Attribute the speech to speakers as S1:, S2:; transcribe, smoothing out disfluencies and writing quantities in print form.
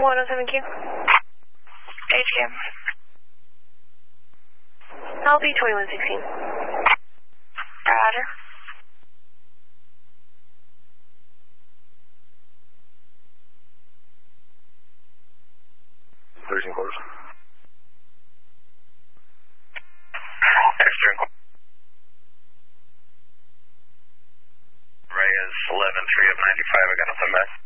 S1: 107Q.
S2: HQ.
S1: I'll be 2116.
S2: Roger.
S3: Losing course.
S4: Extra. Ray is 11-3 of 95. I got nothing back.